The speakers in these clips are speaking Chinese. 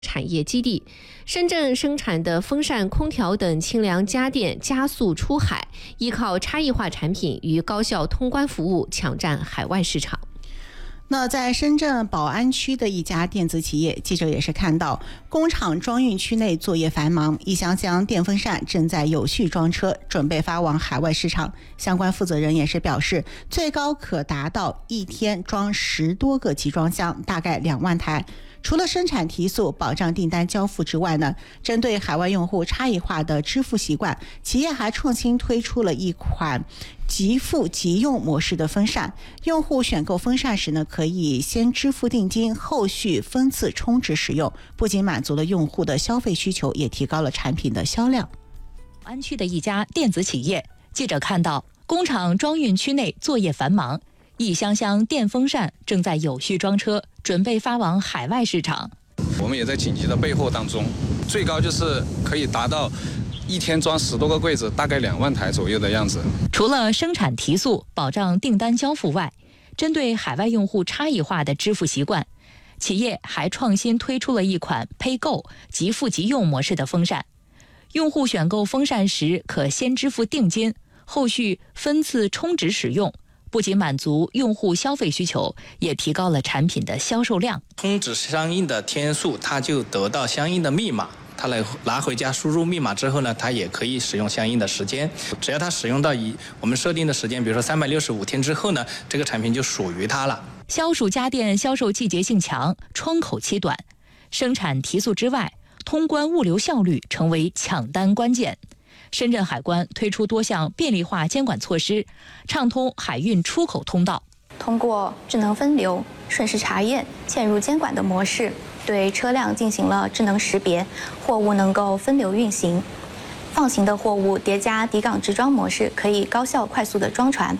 产业基地。深圳生产的风扇、空调等清凉家电加速出海，依靠差异化产品与高效通关服务抢占海外市场。 那在深圳宝安区的一家电子企业，记者也是看到工厂装运区内作业繁忙，一箱箱电风扇正在有序装车，准备发往海外市场。相关负责人也是表示，最高可达到一天装10多个集装箱，大概2万台。除了生产提速、保障订单交付之外呢，针对海外用户差异化的支付习惯，企业还创新推出了一款即付即用模式的风扇。用户选购风扇时呢，可以先支付定金，后续分次充值使用，不仅满足了用户的消费需求，也提高了产品的销量。 安区的一家电子企业，记者看到工厂装运区内作业繁忙，一箱箱电风扇正在有序装车，准备发往海外市场。 我们也在紧急的备货当中，最高就是可以达到一天装10多个柜子，大概2万台左右的样子。 除了生产提速、保障订单交付外，针对海外用户差异化的支付习惯，企业还创新推出了一款 Pay-Go 即付即用模式的风扇。用户选购风扇时可先支付定金，后续分次充值使用，不仅满足用户消费需求，也提高了产品的销售量。 充值相应的天数，它就得到相应的密码，他拿回家输入密码之后呢，他也可以使用相应的时间。只要他使用到我们设定的时间，比如说365天之后呢，这个产品就属于他了。 消暑家电销售季节性强，窗口期短，生产提速之外，通关物流效率成为抢单关键。深圳海关推出多项便利化监管措施，畅通海运出口通道。 通过智能分流、顺势查验、嵌入监管的模式，对车辆进行了智能识别，货物能够分流运行。放行的货物叠加抵港直装模式，可以高效快速的装船。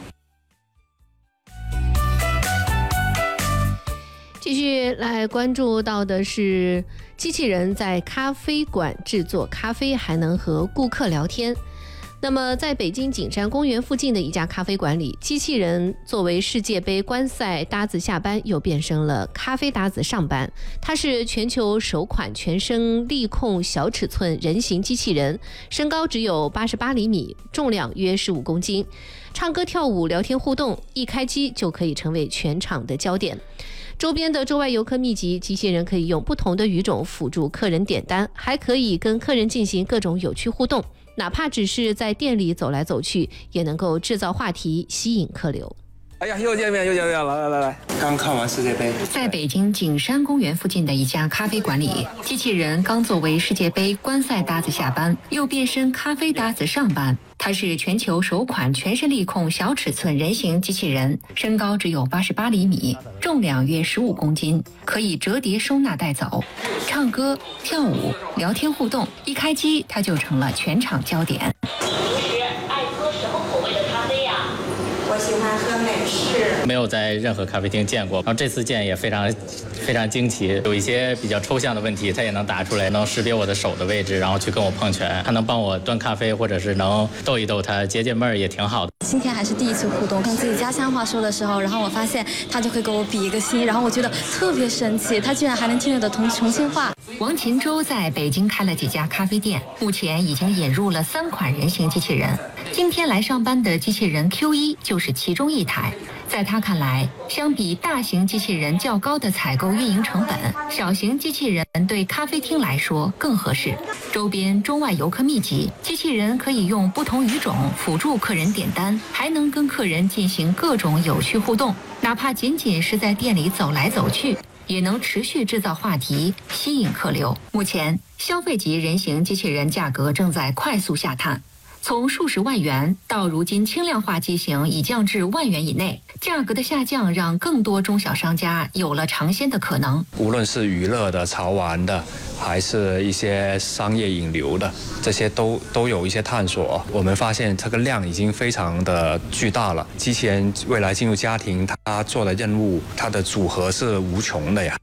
继续来关注到的是，机器人在咖啡馆制作咖啡，还能和顾客聊天。那么在北京景山公园附近的一家咖啡馆里，机器人作为世界杯观赛搭子下班，又变成了咖啡搭子上班。它是全球首款全身力控小尺寸人形机器人，身高只有88厘米，重量约15公斤。唱歌跳舞聊天互动，一开机就可以成为全场的焦点。周边的州外游客密集，机器人可以用不同的语种辅助客人点单，还可以跟客人进行各种有趣互动，哪怕只是在店里走来走去，也能够制造话题，吸引客流。 哎呀，又见面，来！刚看完世界杯， 在北京景山公园附近的一家咖啡馆里，机器人刚作为世界杯观赛搭子下班，又变身咖啡搭子上班。它是全球首款全身力控小尺寸人形机器人，身高只有88厘米，重量约15公斤，可以折叠收纳带走。唱歌、跳舞、聊天互动，一开机它就成了全场焦点。 爱喝什么口味的咖啡呀？我喜欢喝美式。 没有在任何咖啡厅见过，然后这次见也非常惊奇，有一些比较抽象的问题，它也能答出来，能识别我的手的位置，然后去跟我碰拳，还能帮我端咖啡，或者是能逗一逗他，解解闷儿，也挺好的。 今天还是第一次互动，用自己家乡话说的时候，然后我发现他就会给我比一个心，然后我觉得特别神奇，他居然还能听得懂重庆话。 王秦洲在北京开了几家咖啡店，目前已经引入了3款人形机器人。今天来上班的机器人 Q1 就是其中一台。在他看来，相比大型机器人较高的采购运营成本，小型机器人对咖啡厅来说更合适。周边中外游客密集，机器人可以用不同语种辅助客人点单，还能跟客人进行各种有趣互动，哪怕仅仅是在店里走来走去，也能持续制造话题，吸引客流。目前，消费级人形机器人价格正在快速下探，从数十万元到如今轻量化机型已降至1万元以内，价格的下降让更多中小商家有了尝鲜的可能。 无论是娱乐的、潮玩的，还是一些商业引流的，这些都有一些探索。我们发现这个量已经非常的巨大了。机器人未来进入家庭，它做的任务，它的组合是无穷的呀。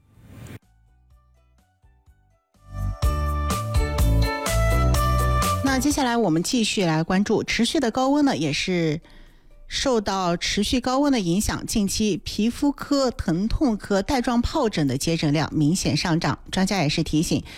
那接下来我们继续来关注持续的高温呢，也是受到持续高温的影响，近期皮肤科、疼痛科带状疱疹的接诊量明显上涨。专家也是提醒，